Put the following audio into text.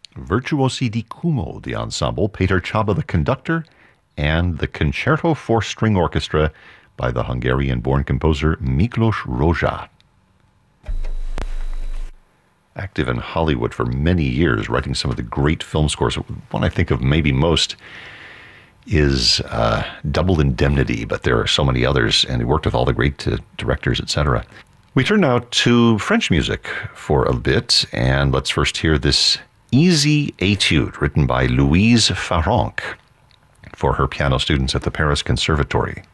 Virtuosi di Cumo, the ensemble, Peter Csaba, the conductor, and the Concerto for String Orchestra by the Hungarian-born composer Miklos Rozsa. Active in Hollywood for many years, writing some of the great film scores. One I think of maybe most is Double Indemnity, but there are so many others, and he worked with all the great directors, etc. We turn now to French music for a bit, and let's first hear this easy etude written by Louise Farrenc for her piano students at the Paris Conservatory.